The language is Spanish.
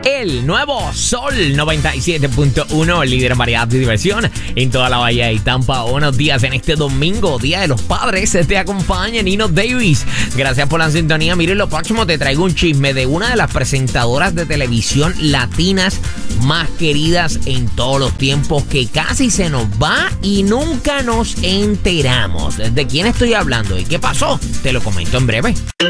El nuevo Sol 97.1, líder en variedad de diversión en toda la Bahía de Tampa. Buenos días en este domingo, Día de los Padres. Te acompaña Nino Davis. Gracias por la sintonía. Miren, lo próximo te traigo un chisme de una de las presentadoras de televisión latinas más queridas en todos los tiempos, que casi se nos va y nunca nos enteramos. ¿De quién estoy hablando y qué pasó? Te lo comento en breve.